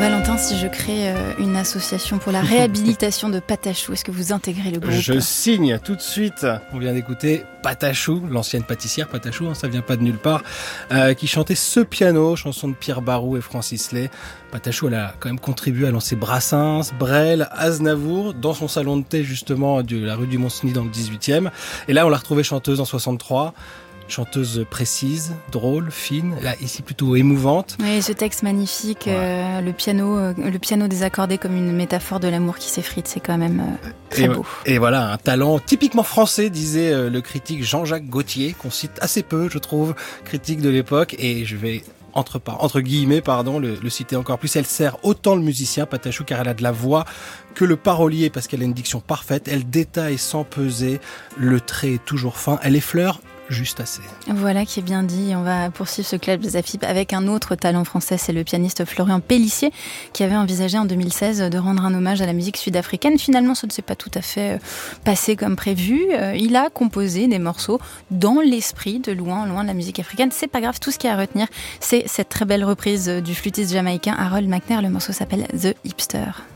Valentin, si je crée une association pour la réhabilitation de Patachou, est-ce que vous intégrez le groupe ? Je signe tout de suite. On vient d'écouter Patachou, l'ancienne pâtissière Patachou, ça vient pas de nulle part, qui chantait Ce piano, chanson de Pierre Barou et Francis Lay. Patachou, elle a quand même contribué à lancer Brassens, Brel, Aznavour, dans son salon de thé justement de la rue du Mont-Cenis dans le 18e. Et là, on l'a retrouvée chanteuse en 63. Chanteuse précise, drôle, fine, là ici plutôt émouvante. Oui, ce texte magnifique, le piano désaccordé comme une métaphore de l'amour qui s'effrite, c'est quand même très beau. Et voilà, un talent typiquement français, disait le critique Jean-Jacques Gaultier, qu'on cite assez peu, je trouve, critique de l'époque, et je vais entre guillemets, le citer encore plus. Elle sert autant le musicien, Patachou, car elle a de la voix, que le parolier, parce qu'elle a une diction parfaite. Elle détaille sans peser, le trait est toujours fin, elle effleure juste assez. Voilà qui est bien dit. On va poursuivre ce club des AFIP avec un autre talent français, c'est le pianiste Florian Pélissier, qui avait envisagé en 2016 de rendre un hommage à la musique sud-africaine. Finalement, ça ne s'est pas tout à fait passé comme prévu. Il a composé des morceaux dans l'esprit de loin de la musique africaine. C'est pas grave, tout ce qu'il y a à retenir, c'est cette très belle reprise du flûtiste jamaïcain Harold McNair. Le morceau s'appelle The Hipster.